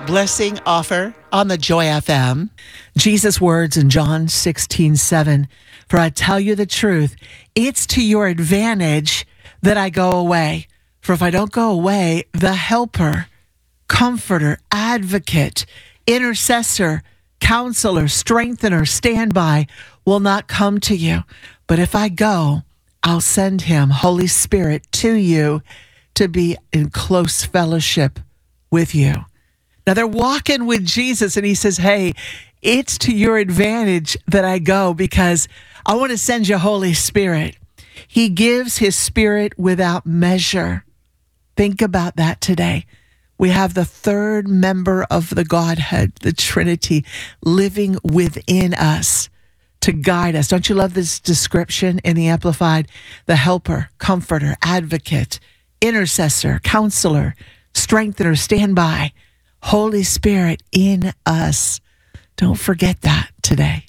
blessing offer on the Joy FM. Jesus' words in John 16:7. For I tell you the truth, it's to your advantage that I go away. For if I don't go away, the helper, comforter, advocate, intercessor, counselor, strengthener, standby will not come to you. But if I go, I'll send him, Holy Spirit, to you to be in close fellowship with you. Now they're walking with Jesus and he says, hey, it's to your advantage that I go because I want to send you Holy Spirit. He gives his Spirit without measure. Think about that today. We have the third member of the Godhead, the Trinity, living within us to guide us. Don't you love this description in the Amplified? The helper, comforter, advocate, intercessor, counselor, strengthener, standby, Holy Spirit in us. Don't forget that today.